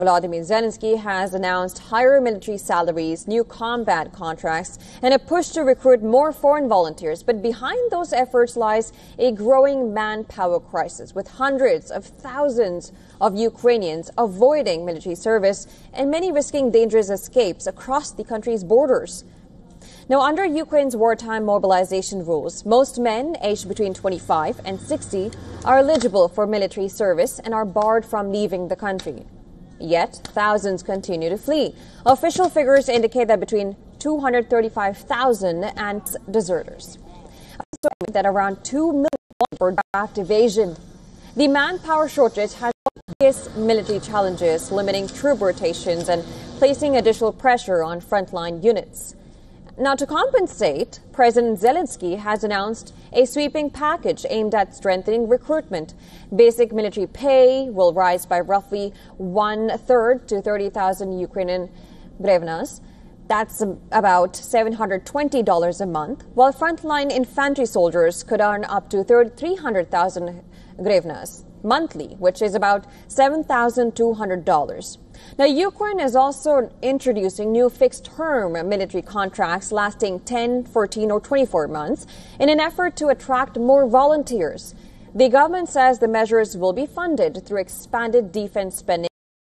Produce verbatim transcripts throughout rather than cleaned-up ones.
Volodymyr Zelensky has announced higher military salaries, new combat contracts, and a push to recruit more foreign volunteers. But behind those efforts lies a growing manpower crisis, with hundreds of thousands of Ukrainians avoiding military service and many risking dangerous escapes across the country's borders. Now, under Ukraine's wartime mobilization rules, most men aged between twenty-five and sixty are eligible for military service and are barred from leaving the country. Yet, thousands continue to flee. Official figures indicate that between two hundred thirty-five thousand and deserters. That around two million for draft evasion. The manpower shortage has obvious military challenges, limiting troop rotations and placing additional pressure on frontline units. Now, to compensate, President Zelensky has announced a sweeping package aimed at strengthening recruitment. Basic military pay will rise by roughly one-third to thirty thousand Ukrainian hryvnias. That's about seven hundred twenty dollars a month, while frontline infantry soldiers could earn up to three hundred thousand hryvnias monthly, which is about seven thousand two hundred dollars. Now, Ukraine is also introducing new fixed-term military contracts lasting ten, fourteen, or twenty-four months in an effort to attract more volunteers. The government says the measures will be funded through expanded defense spending.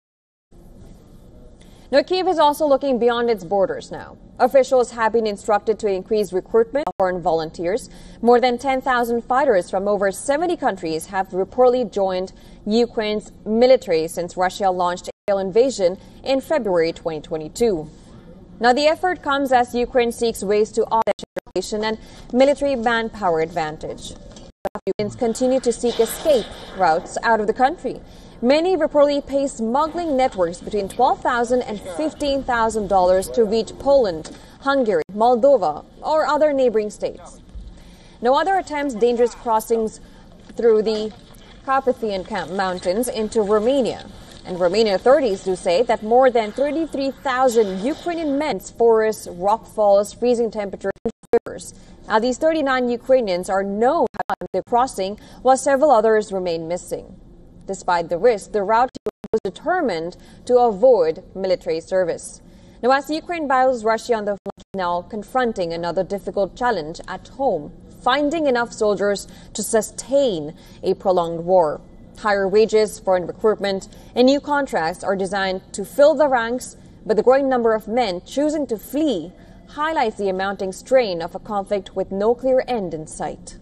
Now, Kyiv is also looking beyond its borders now. Officials have been instructed to increase recruitment of foreign volunteers. More than ten thousand fighters from over seventy countries have reportedly joined Ukraine's military since Russia launched an invasion in February twenty twenty-two. Now, the effort comes as Ukraine seeks ways to offset inflation and military manpower advantage. Ukrainians continue to seek escape routes out of the country. Many reportedly pay smuggling networks between twelve thousand dollars and fifteen thousand dollars to reach Poland, Hungary, Moldova, or other neighboring states. No other attempts dangerous crossings through the Carpathian Mountains into Romania. And Romanian authorities do say that more than thirty-three thousand Ukrainian men forests, rockfalls, freezing temperatures, and rivers. Now, these thirty-nine Ukrainians are known to the crossing, while several others remain missing. Despite the risk, the route was determined to avoid military service. Now, as Ukraine battles Russia on the front, now confronting another difficult challenge at home, finding enough soldiers to sustain a prolonged war. Higher wages, foreign recruitment, and new contracts are designed to fill the ranks, but the growing number of men choosing to flee highlights the amounting strain of a conflict with no clear end in sight.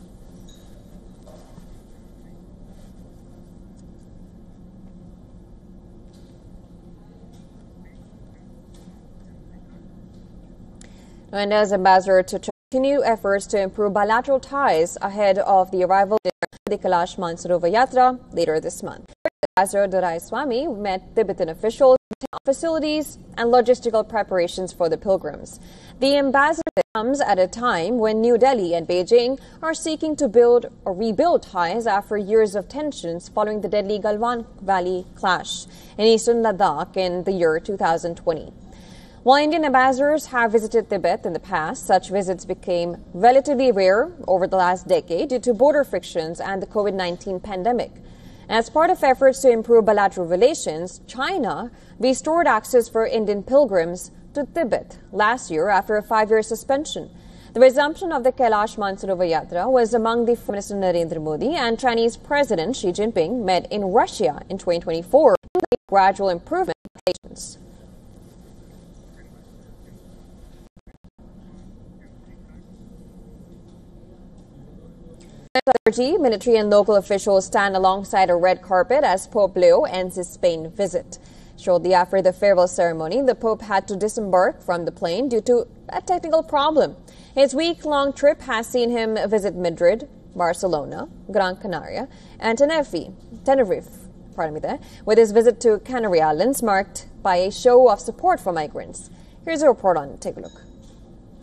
And as Ambassador to continue efforts to improve bilateral ties ahead of the arrival of the Kailash Mansarovar Yatra later this month. Ambassador Doraiswamy met Tibetan officials, facilities, and logistical preparations for the pilgrims. The ambassador comes at a time when New Delhi and Beijing are seeking to build or rebuild ties after years of tensions following the deadly Galwan Valley clash in eastern Ladakh in the year two thousand twenty. While Indian ambassadors have visited Tibet in the past, such visits became relatively rare over the last decade due to border frictions and the COVID nineteen pandemic. As part of efforts to improve bilateral relations, China restored access for Indian pilgrims to Tibet last year after a five-year suspension. The resumption of the Kailash Mansarovar Yatra was among the Prime Minister Narendra Modi and Chinese President Xi Jinping met in Russia in twenty twenty-four, gradual improvement of relations. Military and local officials stand alongside a red carpet as Pope Leo ends his Spain visit. Shortly after the farewell ceremony, the Pope had to disembark from the plane due to a technical problem. His week-long trip has seen him visit Madrid, Barcelona, Gran Canaria, and Tenerife, Tenerife pardon me there, with his visit to Canary Islands marked by a show of support for migrants. Here's a report on it. Take a look.